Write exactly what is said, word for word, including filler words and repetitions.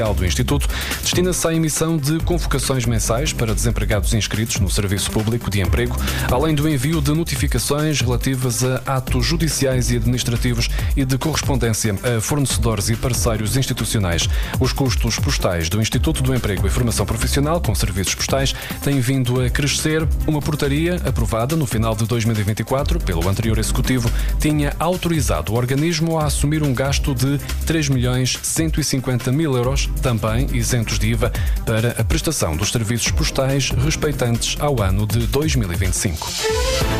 do Instituto destina-se à emissão de convocações mensais para desempregados inscritos no Serviço Público de Emprego, além do envio de notificações relativas a atos judiciais e administrativos e de correspondência a fornecedores e parceiros institucionais. Os custos postais do Instituto do Emprego e Formação Profissional com serviços postais têm vindo a crescer. Uma portaria aprovada no final de dois mil e vinte e quatro pelo anterior Executivo tinha autorizado o organismo a assumir um gasto de três milhões cento e cinquenta mil euros, também isentos de I V A, para a prestação dos serviços postais respeitantes ao ano de dois mil e vinte e cinco.